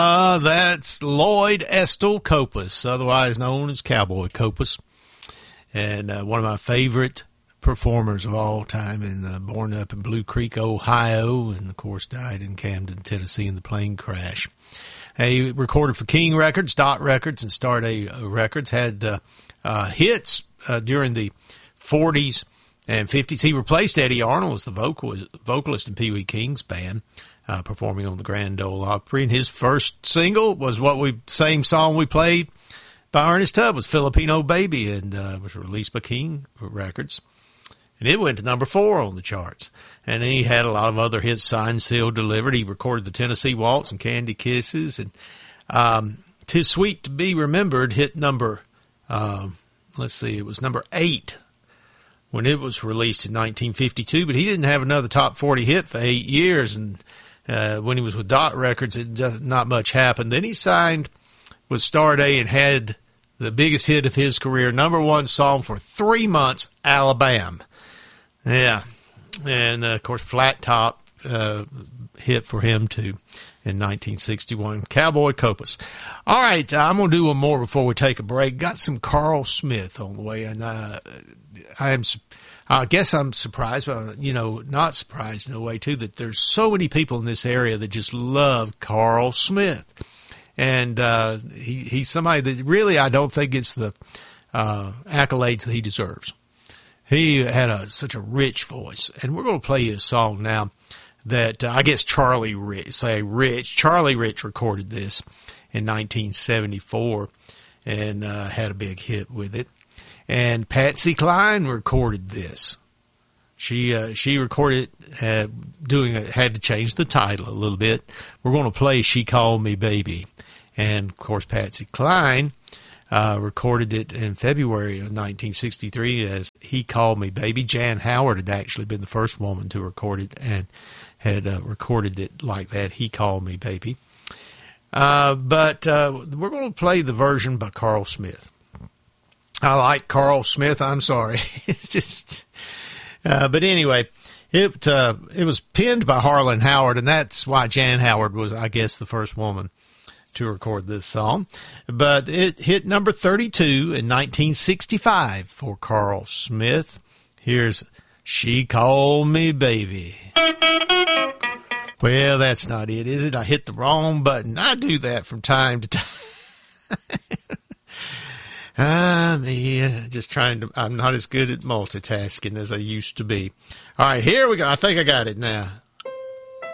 That's Lloyd Estill Copus, otherwise known as Cowboy Copus, and one of my favorite performers of all time, and born up in Blue Creek, Ohio, and of course died in Camden, Tennessee in the plane crash. He recorded for King Records, Dot Records, and Star Day Records, had hits during the 40s and 50s. He replaced Eddie Arnold as the vocalist in Pee Wee King's band, performing on the Grand Ole Opry. And his first single was same song we played by Ernest Tubb, was Filipino Baby, and was released by King Records. And it went to number 4 on the charts. And he had a lot of other hits, Signed, Sealed, Delivered. He recorded the Tennessee Waltz and Candy Kisses. And 'Tis Sweet to Be Remembered hit number, it was number 8 when it was released in 1952. But he didn't have another top 40 hit for 8 years. And when he was with Dot Records, not much happened. Then he signed with Star Day and had the biggest hit of his career, number 1 song for 3 months, Alabama. Yeah. And, of course, Flat Top hit for him, too, in 1961. Cowboy Copus. All right, I'm going to do one more before we take a break. Got some Carl Smith on the way, and I guess I'm surprised, but, not surprised in a way, too, that there's so many people in this area that just love Carl Smith. And he's somebody that really I don't think gets the accolades that he deserves. He had such a rich voice. And we're going to play you a song now that I guess Charlie Rich recorded this in 1974 and had a big hit with it. And Patsy Cline recorded this. She recorded had to change the title a little bit. We're going to play She Called Me Baby. And, of course, Patsy Cline recorded it in February of 1963 as He Called Me Baby. Jan Howard had actually been the first woman to record it and had recorded it like that, He Called Me Baby. But we're going to play the version by Carl Smith. I like Carl Smith. I'm sorry. It's just... but anyway, it was penned by Harlan Howard, and that's why Jan Howard was, I guess, the first woman to record this song. But it hit number 32 in 1965 for Carl Smith. Here's She Called Me Baby. Well, that's not it, is it? I hit the wrong button. I do that from time to time. I'm not as good at multitasking as I used to be. All right, here we go. I think I got it now.